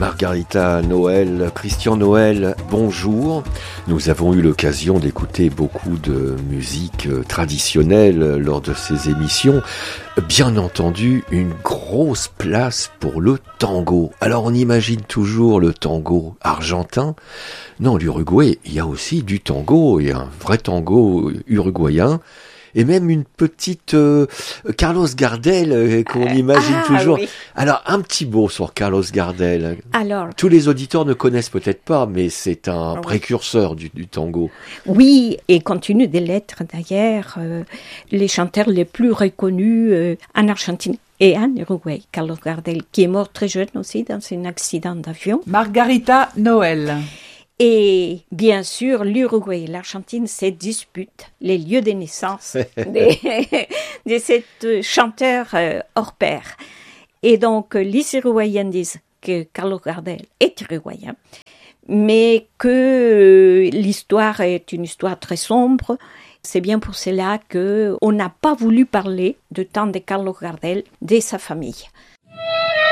Margarita Noël, Christian Noël, bonjour. Nous avons eu l'occasion d'écouter beaucoup de musique traditionnelle lors de ces émissions. Bien entendu, une grosse place pour le tango. Alors on imagine toujours le tango argentin. Non, l'Uruguay, il y a aussi du tango, et un vrai tango uruguayen. Et même une petite Carlos Gardel qu'on imagine toujours. Oui. Alors, un petit mot sur Carlos Gardel. Alors, tous les auditeurs ne connaissent peut-être pas, mais c'est un précurseur du tango. Oui, et continue de l'être d'ailleurs. Les chanteurs les plus reconnus en Argentine et en Uruguay, Carlos Gardel, qui est mort très jeune aussi dans un accident d'avion. Margarita Noël. Et bien sûr, l'Uruguay et l'Argentine se disputent les lieux de naissance de cet chanteur hors pair. Et donc, les Uruguayens disent que Carlos Gardel est uruguayen, mais que l'histoire est une histoire très sombre. C'est bien pour cela qu'on n'a pas voulu parler de temps de Carlos Gardel, de sa famille.